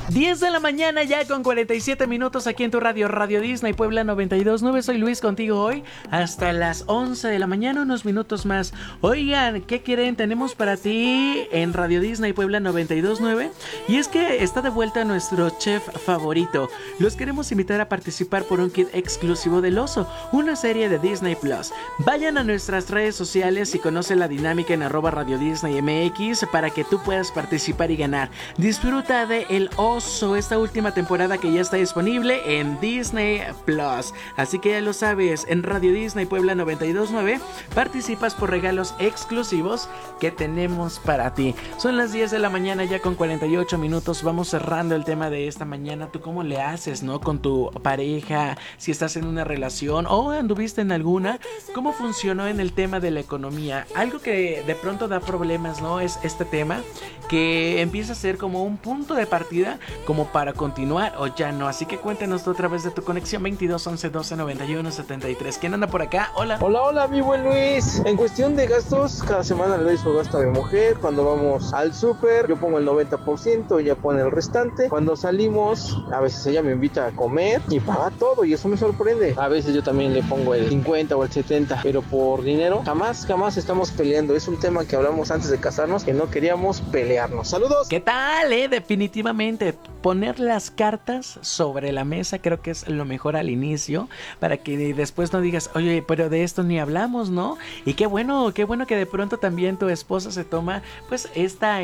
10 de la mañana ya con 47 minutos aquí en tu radio, Radio Disney Puebla 92.9. Soy Luis contigo hoy hasta las 11 de la mañana, unos minutos más. Oigan, ¿qué quieren? Tenemos para ti en Radio Disney Puebla 92.9. Y es que está de vuelta nuestro chef favorito. Los queremos invitar a participar por un kit exclusivo del Oso, una serie de Disney Plus. Vayan a nuestras redes sociales y conoce la dinámica en @Radio Disney MX para que tú puedas participar y ganar. Disfruta de El Oso, esta última temporada que ya está disponible en Disney Plus. Así que ya lo sabes, en Radio Disney Puebla 92.9 participas por regalos exclusivos que tenemos para ti. Son las 10 de la mañana ya con 48 minutos. Vamos cerrando el tema de esta mañana. ¿Tú cómo le haces, no? Con tu pareja, si estás en una relación o anduviste en alguna, ¿cómo funcionó en el tema de la economía? Algo que de pronto da problemas, ¿no? Es este tema que empieza a ser como un punto de partida como para continuar o ya no. Así que cuéntanos tú a través de tu conexión 22 11 12 91 73. ¿Quién anda por acá? Hola. Hola, mi buen Luis. En cuestión de gastos, cada semana le doy su gasto a mi mujer. Cuando vamos al súper, yo pongo el 90%, ella pone el restante. Cuando salimos, a veces ella me invita a comer y paga todo, y eso me sorprende. A veces yo también le pongo el 50 o el 70, pero por dinero jamás estamos peleando. Es un tema que hablamos antes de casarnos, que no queríamos pelearnos. ¡Saludos! ¿Qué tal, Definitivamente poner las cartas sobre la mesa creo que es lo mejor al inicio, para que después no digas, oye, pero de esto ni hablamos, ¿no? Y qué bueno que de pronto también tu esposa se toma pues esta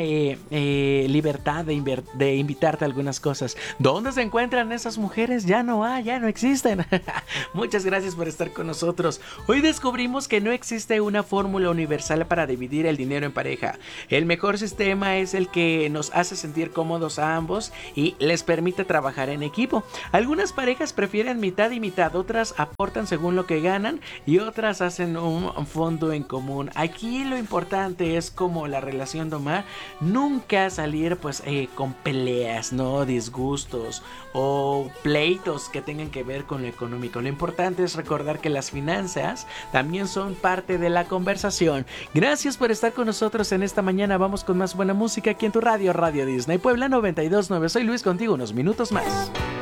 libertad de invitarte a algunas cosas. ¿Dónde se encuentran esas mujeres? Ya no existen. Muchas gracias por estar con nosotros. Hoy descubrimos que no existe una fórmula universal para dividir el dinero en pareja. El mejor sistema es el que nos hace sentir cómodos a ambos y les permite trabajar en equipo. Algunas parejas prefieren mitad y mitad, otras aportan según lo que ganan y otras hacen un fondo en común. Aquí lo importante es, como la relación de Omar, nunca salir pues con peleas, no disgustos o pleitos que tengan que ver con lo económico. Lo importante es recordar que las finanzas también son parte de la conversación. Gracias por estar con nosotros en esta mañana. Vamos con más buena música aquí en tu radio, Radio Disney Puebla 92.9. Soy Luis contigo unos minutos más.